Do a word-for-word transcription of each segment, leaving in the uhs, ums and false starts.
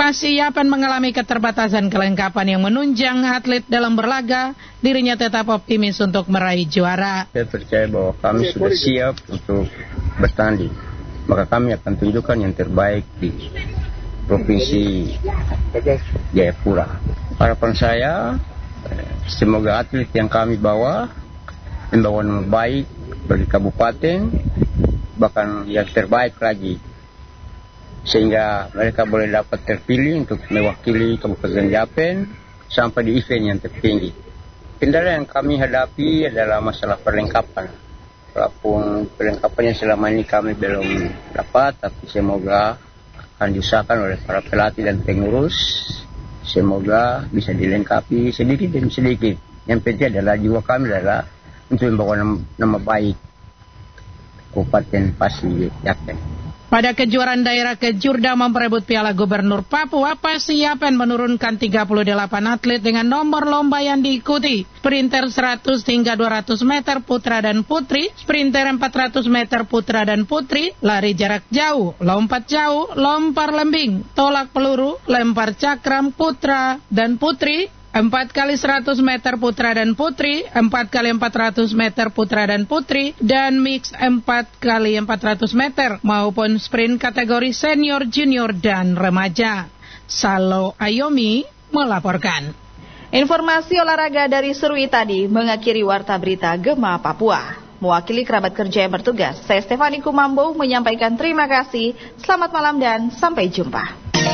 masih Yapen mengalami keterbatasan kelengkapan yang menunjang atlet dalam berlaga, dirinya tetap optimis untuk meraih juara. Saya percaya bahwa kami sudah siap untuk bertanding. Maka kami akan tunjukkan yang terbaik di Provinsi Jayapura. Harapan saya, semoga atlet yang kami bawa membawa nama baik bagi kabupaten, bahkan yang terbaik lagi, sehingga mereka boleh dapat terpilih untuk mewakili Kabupaten Yapen sampai di event yang tertinggi. Kendala yang kami hadapi adalah masalah perlengkapan. Walaupun perlengkapannya selama ini kami belum dapat, tapi semoga akan diusahakan oleh para pelatih dan pengurus. Semoga bisa dilengkapi sedikit demi sedikit. Yang penting adalah jiwa kami adalah untuk membawa nama, nama baik Kabupaten Pasir Yapen. Pada kejuaraan daerah Kejurda memperebut Piala Gubernur Papua, Pasir Yapen menurunkan tiga puluh delapan atlet dengan nomor lomba yang diikuti. Sprinter seratus hingga dua ratus meter putra dan putri, sprinter empat ratus meter putra dan putri, lari jarak jauh, lompat jauh, lempar lembing, tolak peluru, lempar cakram putra dan putri, empat kali seratus meter putra dan putri, empat kali empat ratus meter putra dan putri, dan mix empat kali empat ratus meter maupun sprint kategori senior, junior, dan remaja. Salo Ayomi melaporkan. Informasi olahraga dari Serui tadi mengakhiri Warta Berita Gema Papua. Mewakili kerabat kerja yang bertugas, saya Stefani Kumambo menyampaikan terima kasih, selamat malam dan sampai jumpa.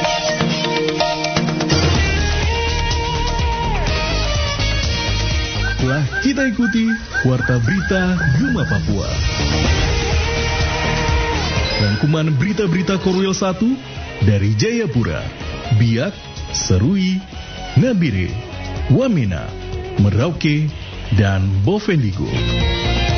Telah kita ikuti Warta Berita Gema Papua. Rangkuman berita-berita Korwil satu dari Jayapura, Biak, Serui, Nabire, Wamena, Merauke, dan Bovendigul.